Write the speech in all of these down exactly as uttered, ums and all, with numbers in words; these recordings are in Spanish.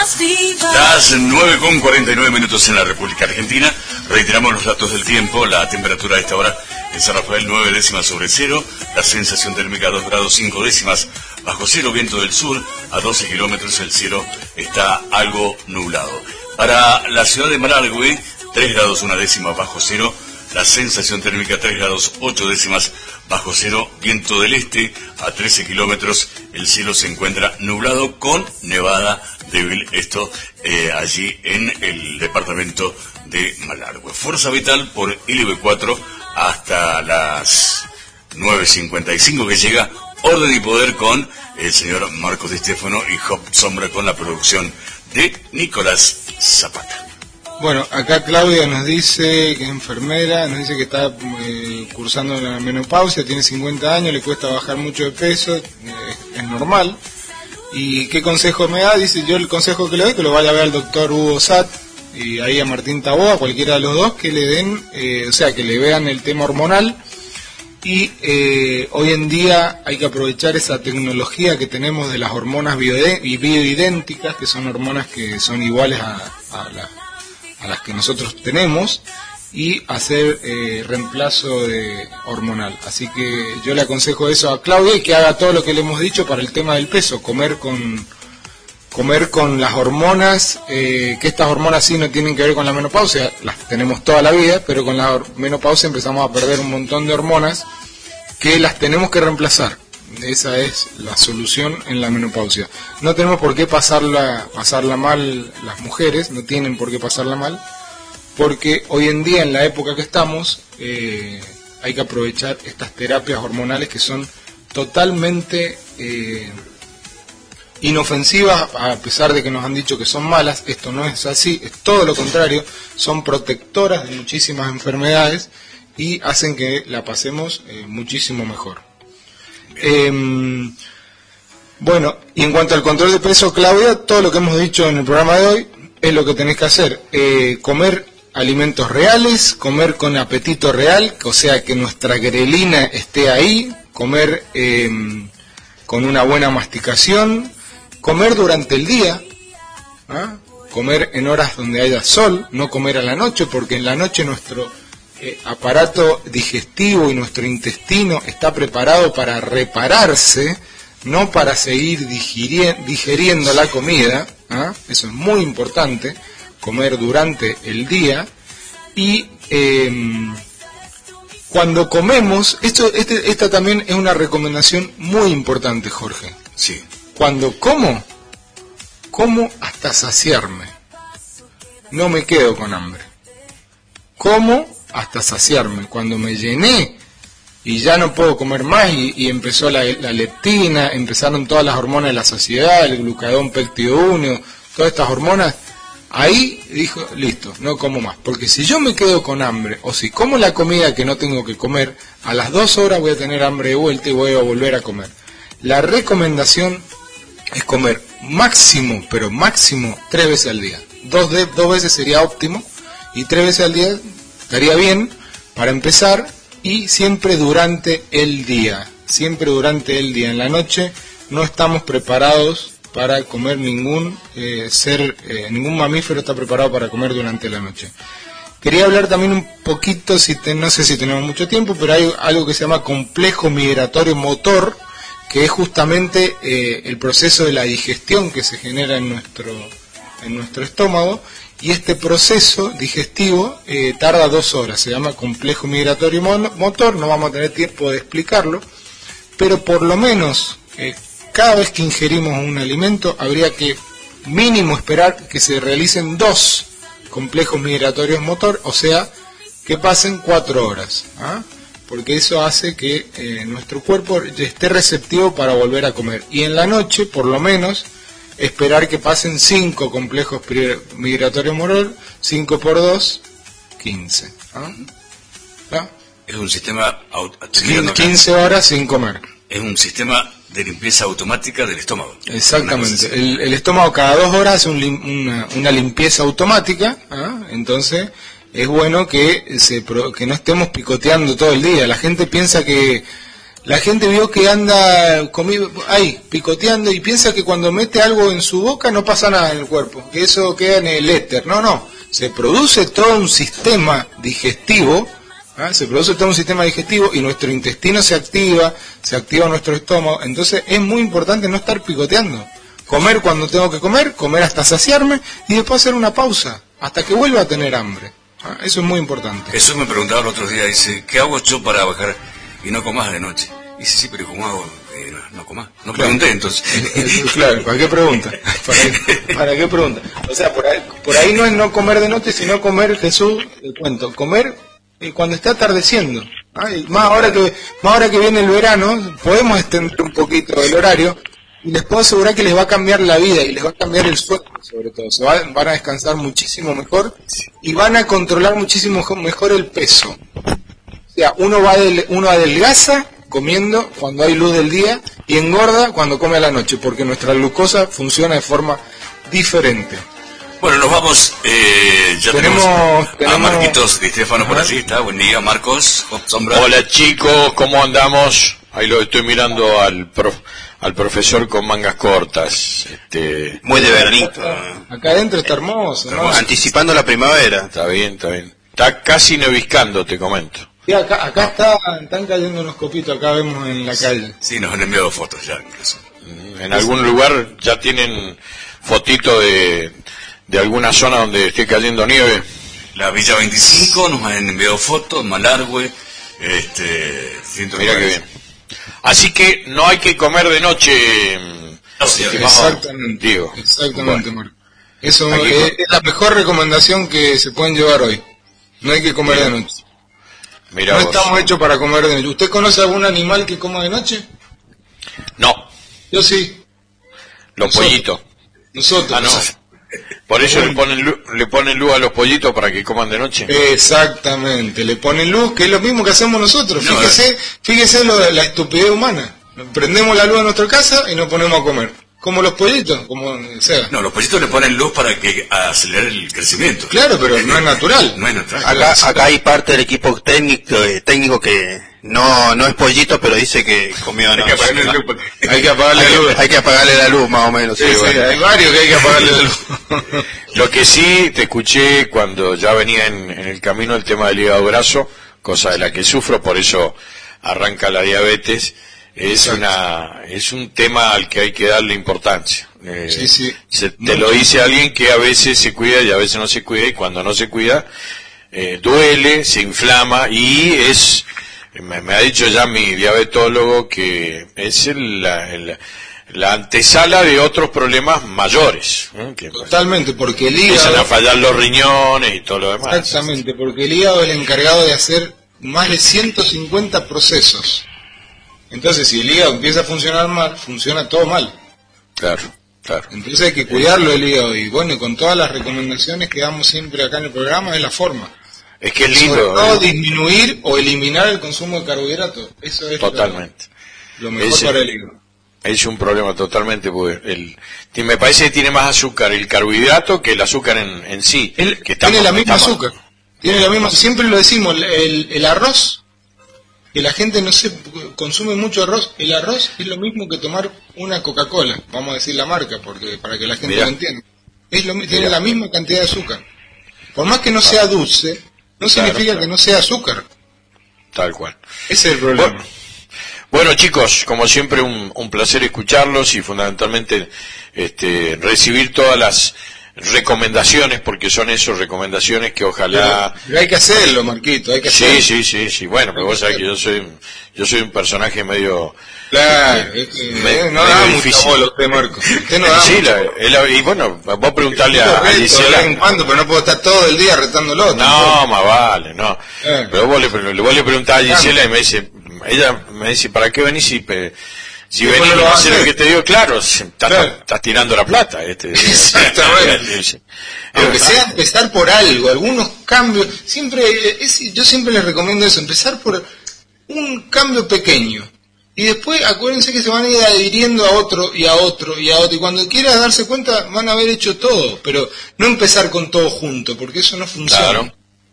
Las nueve con cuarenta y nueve minutos en la República Argentina. Reiteramos los datos del tiempo. La temperatura a esta hora en San Rafael nueve décimas sobre cero. La sensación térmica dos grados cinco décimas bajo cero. Viento del sur a doce kilómetros. El cielo está algo nublado. Para la ciudad de Malargüe, tres grados una décima bajo cero. La sensación térmica tres grados ocho décimas bajo cero. Viento del este a trece kilómetros. El cielo se encuentra nublado con nevada débil. Esto eh, allí en el departamento de Malargüe. Fuerza vital por L B cuatro hasta las nueve cincuenta y cinco que llega Orden y Poder con el señor Marcos Di Stefano y Job Sombra con la producción de Nicolás Zapata. Bueno, acá Claudia nos dice que es enfermera, nos dice que está eh, cursando la menopausia, tiene cincuenta años, le cuesta bajar mucho de peso, eh, es normal. ¿Y qué consejo me da? Dice, yo el consejo que le doy que lo vaya a ver al doctor Hugo Satt y ahí a Martín Taboa, cualquiera de los dos, que le den, eh, o sea, que le vean el tema hormonal. Y eh, hoy en día hay que aprovechar esa tecnología que tenemos de las hormonas bioidénticas, que son hormonas que son iguales a, a la a las que nosotros tenemos, y hacer eh, reemplazo de hormonal. Así que yo le aconsejo eso a Claudia y que haga todo lo que le hemos dicho para el tema del peso, comer con comer con las hormonas, eh, que estas hormonas sí no tienen que ver con la menopausia, las tenemos toda la vida, pero con la menopausia empezamos a perder un montón de hormonas que las tenemos que reemplazar. Esa es la solución en la menopausia. No tenemos por qué pasarla, pasarla mal las mujeres, no tienen por qué pasarla mal, porque hoy en día, en la época que estamos, eh, hay que aprovechar estas terapias hormonales que son totalmente eh, inofensivas, a pesar de que nos han dicho que son malas. Esto no es así, es todo lo contrario, son protectoras de muchísimas enfermedades y hacen que la pasemos eh, muchísimo mejor. Eh, bueno, y en cuanto al control de peso, Claudia, todo lo que hemos dicho en el programa de hoy es lo que tenés que hacer, eh, comer alimentos reales, comer con apetito real, o sea que nuestra grelina esté ahí, comer eh, con una buena masticación, comer durante el día, ¿ah? Comer en horas donde haya sol, no comer a la noche, porque en la noche nuestro Eh, aparato digestivo y nuestro intestino está preparado para repararse, no para seguir digiri- digeriendo la comida. ¿eh? Eso es muy importante, comer durante el día. Y eh, cuando comemos, esto, este, esta también es una recomendación muy importante, Jorge. Sí. Cuando como, como hasta saciarme, no me quedo con hambre. Como hasta saciarme. Cuando me llené y ya no puedo comer más y, y empezó la, la leptina, empezaron todas las hormonas de la saciedad, el glucagón peptidogéneo, todas estas hormonas, ahí dijo, listo, no como más. Porque si yo me quedo con hambre, o si como la comida que no tengo que comer, a las dos horas voy a tener hambre de vuelta y voy a volver a comer. La recomendación es comer máximo, pero máximo, tres veces al día. Dos, de, dos veces sería óptimo, y tres veces al día estaría bien para empezar, y siempre durante el día, siempre durante el día. En la noche no estamos preparados para comer, ningún eh, ser, eh, ningún mamífero está preparado para comer durante la noche. Quería hablar también un poquito, si te, no sé si tenemos mucho tiempo, pero hay algo que se llama complejo migratorio motor, que es justamente eh, el proceso de la digestión que se genera en nuestro, en nuestro estómago. Y este proceso digestivo eh, tarda dos horas, se llama complejo migratorio motor, no vamos a tener tiempo de explicarlo, pero por lo menos eh, cada vez que ingerimos un alimento habría que mínimo esperar que se realicen dos complejos migratorios motor, o sea, que pasen cuatro horas, ¿ah? Porque eso hace que eh, nuestro cuerpo esté receptivo para volver a comer. Y en la noche, por lo menos, esperar que pasen cinco complejos migratorios motor, cinco por dos, quince. ¿Ah? ¿Ah? Es un sistema... quince horas sin comer. Es un sistema de limpieza automática del estómago. Exactamente. El, el estómago cada dos horas hace un lim, una, una limpieza automática. ¿Ah? Entonces es bueno que, se, que no estemos picoteando todo el día. La gente piensa que la gente vio que anda comido, ahí, picoteando y piensa que cuando mete algo en su boca no pasa nada en el cuerpo, que eso queda en el éter. No, no, se produce todo un sistema digestivo, ¿eh? se produce todo un sistema digestivo y nuestro intestino se activa, se activa nuestro estómago. Entonces es muy importante no estar picoteando. Comer cuando tengo que comer, comer hasta saciarme y después hacer una pausa, hasta que vuelva a tener hambre. ¿eh? Eso es muy importante. Jesús me preguntaba el otro día, dice, ¿qué hago yo para bajar y no comas de noche? Dice, sí, pero ¿cómo hago? Eh, no, no comas. No claro. Pregunté, entonces. Claro, ¿para qué pregunta? ¿Para qué, ¿Para qué pregunta? O sea, por ahí, por ahí no es no comer de noche, sino comer, Jesús, te cuento, comer eh, cuando está atardeciendo. Ay, más ahora que más ahora que viene el verano, podemos extender un poquito el horario y les puedo asegurar que les va a cambiar la vida y les va a cambiar el sueño, sobre todo. Se va, van a descansar muchísimo mejor y van a controlar muchísimo mejor el peso. O sea, uno va del, uno adelgaza comiendo cuando hay luz del día y engorda cuando come a la noche, porque nuestra glucosa funciona de forma diferente. Bueno, nos vamos, eh, ya tenemos, tenemos, tenemos a Marquitos Di Stefano por allí, está, buen día, Marcos, Sombra. Hola chicos, ¿cómo andamos? Ahí lo estoy mirando al prof, al profesor con mangas cortas, este, muy de veranito. Acá adentro está hermoso, ¿no? Anticipando la primavera. Está bien, está bien. Está casi neviscando, te comento. Sí, acá, acá está, están cayendo unos copitos, acá vemos en la calle. Sí, nos han enviado fotos ya incluso. En algún lugar ya tienen fotito de, de alguna zona donde esté cayendo nieve. La Villa veinticinco nos han enviado fotos, Malargüe, este... Mira qué bien. Así que no hay que comer de noche. No, sí, exactamente, digo. Exactamente, bueno. Marco. Eso es, es la mejor recomendación que se pueden llevar hoy. No hay que comer Mira. de noche. Mirá no vos. Estamos hechos para comer de noche. ¿Usted conoce algún animal que coma de noche? No. Yo sí. Los Nosotros. pollitos. Nosotros. Ah, no. Por eso le ponen, luz, le ponen luz a los pollitos para que coman de noche. Exactamente. Le ponen luz, que es lo mismo que hacemos nosotros. No, fíjese, eh. fíjese lo de la estupidez humana. Prendemos la luz en nuestra casa y nos ponemos a comer. Como los pollitos, como sea. No, los pollitos le ponen luz para que acelere el crecimiento. Claro, pero no es natural. No es natural. Acá, acá hay parte del equipo técnico, eh, técnico que no no es pollito, pero dice que comió Hay que apagarle la luz. Porque... Hay que apagarle hay la luz. Que, hay que apagarle la luz, más o menos. Sí, sí, sí, bueno. hay varios que hay que apagarle la luz. Lo que sí te escuché cuando ya venía en, en el camino el tema del hígado graso, cosa de la que sufro, por eso arranca la diabetes. Es Exacto. una es un tema al que hay que darle importancia. Eh, sí, sí. Se, te lo dice alguien que a veces se cuida y a veces no se cuida, y cuando no se cuida eh, duele, se inflama y es, me, me ha dicho ya mi diabetólogo que es el, la, el, la antesala de otros problemas mayores. ¿eh? Que Totalmente, porque el hígado... Empiezan a fallar los riñones y todo lo demás. Exactamente, porque el hígado es el encargado de hacer más de ciento cincuenta procesos. Entonces, si el hígado empieza a funcionar mal, funciona todo mal. Claro, claro. Entonces hay que cuidarlo el hígado. Y bueno, con todas las recomendaciones que damos siempre acá en el programa, es la forma. Es que es lindo. Sobre todo, ¿eh? Disminuir o eliminar el consumo de carbohidratos. Eso es totalmente lo, lo mejor Ese, para el hígado. Es un problema totalmente, porque el, me parece que tiene más azúcar el carbohidrato que el azúcar en, en sí. El, que estamos, tiene la misma estamos, azúcar. Tiene la misma, siempre lo decimos, el, el arroz, que la gente no se consume mucho arroz, el arroz es lo mismo que tomar una Coca-Cola, vamos a decir la marca, porque para que la gente Mirá. lo entienda. Es lo, tiene Mirá. la misma cantidad de azúcar. Por más que no sea dulce, no claro, significa claro. que no sea azúcar. Tal cual. Ese es el problema. Bueno, bueno chicos, como siempre un, un placer escucharlos y fundamentalmente este, recibir todas las recomendaciones, porque son esas recomendaciones que ojalá... Pero, pero hay que hacerlo, Marquito, hay que hacerlo. Sí, sí, sí, sí, bueno, pero vos sabés que yo soy, yo soy un personaje medio... Claro, eh, me, no da mucho bolo usted, Marco. Usted no da sí, mucho la, la, y bueno, vos preguntarle a, a Gisela... De vez en cuando, pero no puedo estar todo el día retándolo. No, más vale, no. Eh. Pero vos le, vos le preguntás a Gisela y me dice, ella me dice, ¿para qué venís si... Pe, Si venís y no haces lo que te digo, claro, estás, claro. estás tirando la plata. Este, exactamente. Aunque sea empezar por algo, algunos cambios. Siempre es, yo siempre les recomiendo eso, empezar por un cambio pequeño. Y después acuérdense que se van a ir adhiriendo a otro y a otro y a otro. Y cuando quieras darse cuenta van a haber hecho todo. Pero no empezar con todo junto, porque eso no funciona. Claro.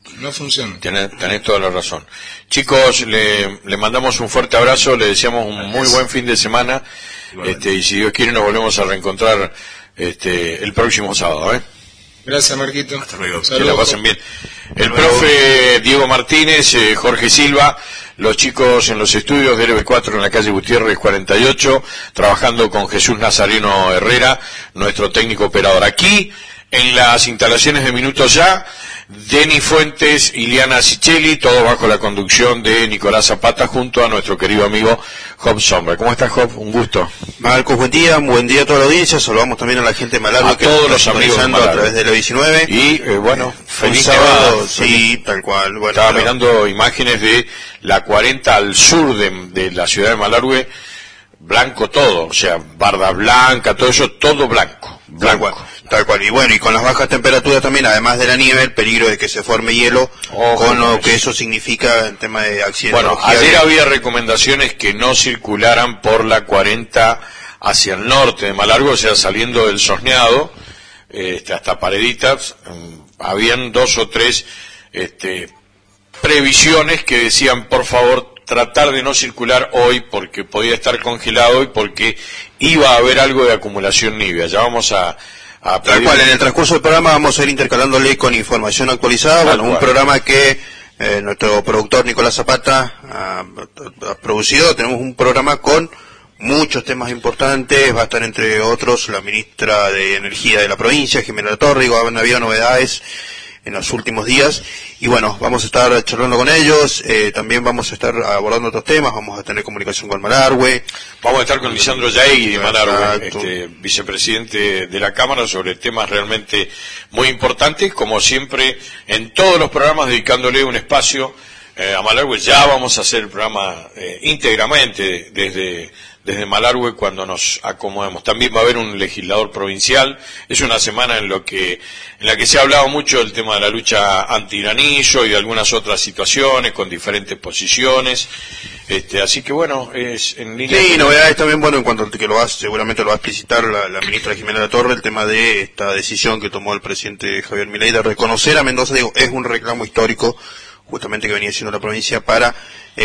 no funciona. Tenés, tenés toda la razón. Chicos, le, le mandamos un fuerte abrazo, le deseamos un muy buen fin de semana, este, y si Dios quiere nos volvemos a reencontrar este, el próximo sábado, ¿eh? Gracias, Marquito. Hasta luego. Que la pasen bien. El profe Diego Martínez, eh, Jorge Silva, los chicos en los estudios de L B cuatro en la calle Gutiérrez cuarenta y ocho, trabajando con Jesús Nazareno Herrera, nuestro técnico operador. Aquí, en las instalaciones de Minutos Ya, Denny Fuentes, Iliana Sicheli, todo bajo la conducción de Nicolás Zapata, junto a nuestro querido amigo Job Sombra. ¿Cómo estás, Job? Un gusto. Marcos, buen día, buen día a toda la audiencia. Saludamos también a la gente de Malargüe, A que todos nos está los amigos de sintonizando Malargüe. a través de la diecinueve. Y, eh, bueno, Un feliz sábado, Nevada. sí, tal cual. Bueno, Estaba pero- mirando imágenes de la cuarenta al sur de, de la ciudad de Malargüe, blanco todo, o sea, barda blanca, todo eso, todo blanco. Tal Blanco. cual, tal cual. Y bueno, y con las bajas temperaturas también, además de la nieve, el peligro de que se forme hielo, Ojo con con lo eso. que eso significa en tema de accidentes. Bueno, ayer había recomendaciones que no circularan por la cuarenta hacia el norte de Malargüe, o sea, saliendo del Sosneado, este, hasta Pareditas, mm, habían dos o tres este, previsiones que decían, por favor, tratar de no circular hoy porque podía estar congelado y porque iba a haber algo de acumulación nibia. Ya vamos a... a Tal pedir- cual, en el transcurso del programa vamos a ir intercalándole con información actualizada. Tal Bueno, un cual. programa que eh, nuestro productor Nicolás Zapata ha, ha producido. Tenemos un programa con muchos temas importantes. Va a estar entre otros la ministra de Energía de la provincia, Jimena Torre. Han habido novedades en los últimos días y bueno, vamos a estar charlando con ellos, eh, también vamos a estar abordando otros temas, vamos a tener comunicación con Malargüe. Vamos a estar con Lisandro Yaegui de Malargüe, Exacto. este, vicepresidente de la Cámara, sobre temas realmente muy importantes, como siempre en todos los programas, dedicándole un espacio eh, a Malargüe. Ya vamos a hacer el programa eh, íntegramente desde desde Malargüe cuando nos acomodemos. También va a haber un legislador provincial. Es una semana en lo que en la que se ha hablado mucho del tema de la lucha anti-granillo y de algunas otras situaciones con diferentes posiciones. Este, así que bueno, es en línea. Sí, con- novedades también, bueno, en cuanto a que lo va, seguramente lo va a explicitar la, la ministra Jimena La Torre, el tema de esta decisión que tomó el presidente Javier Milei de reconocer a Mendoza. Digo, es un reclamo histórico, justamente que venía haciendo la provincia para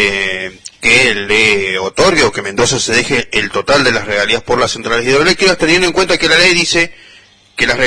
eh, que le otorgue o que Mendoza se deje el total de las regalías por las centrales hidroeléctricas, teniendo en cuenta que la ley dice que las